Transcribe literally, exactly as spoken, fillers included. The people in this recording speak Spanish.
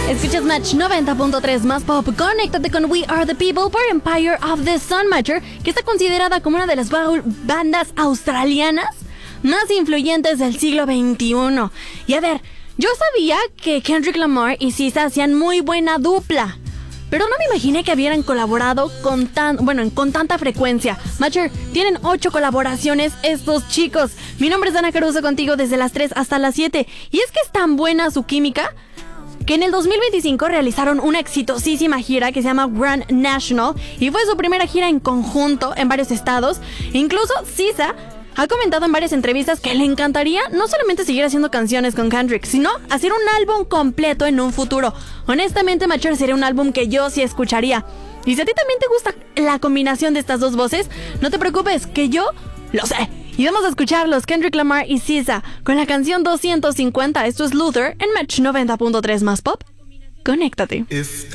Escuchas Match noventa punto tres más pop. Conéctate con We Are the People por Empire of the Sun Matcher, que está considerada como una de las bandas australianas más influyentes del siglo veintiuno. Y a ver, yo sabía que Kendrick Lamar y S Z A hacían muy buena dupla, pero no me imaginé que hubieran colaborado con tan, bueno, con tanta frecuencia. Matcher, tienen ocho colaboraciones estos chicos. Mi nombre es Dana Caruso, contigo desde las tres hasta las siete. Y es que es tan buena su química que en el dos mil veinticinco realizaron una exitosísima gira que se llama Grand National y fue su primera gira en conjunto en varios estados. Incluso S Z A ha comentado en varias entrevistas que le encantaría no solamente seguir haciendo canciones con Kendrick, sino hacer un álbum completo en un futuro. Honestamente, Matcher, sería un álbum que yo sí escucharía. Y si a ti también te gusta la combinación de estas dos voces, no te preocupes, que yo lo sé. Y vamos a escucharlos, Kendrick Lamar y S Z A, con la canción doscientos cincuenta. Esto es Luther en Match noventa punto tres más pop. Conéctate.